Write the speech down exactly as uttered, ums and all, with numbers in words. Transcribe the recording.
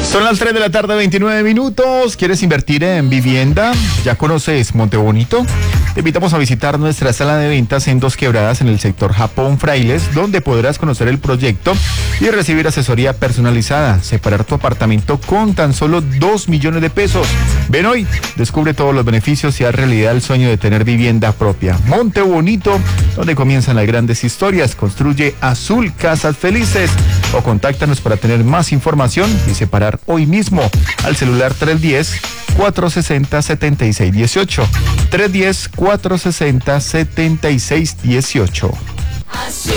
Son las tres de la tarde, veintinueve minutos. ¿Quieres invertir en vivienda? ¿Ya conoces Montebonito? Te invitamos a visitar nuestra sala de ventas en Dos Quebradas, en el sector Japón Frailes, donde podrás conocer el proyecto y recibir asesoría personalizada. Separar tu apartamento con tan solo dos millones de pesos. Ven hoy, descubre todos los beneficios y haz realidad el sueño de tener vivienda propia. Montebonito, donde comienzan las grandes historias. Construye Azul Casas Felices. O contáctanos para tener más información y separar hoy mismo al celular tres uno cero, cuatro seis cero, siete seis uno ocho. tres uno cero, cuatro seis cero, siete seis uno ocho.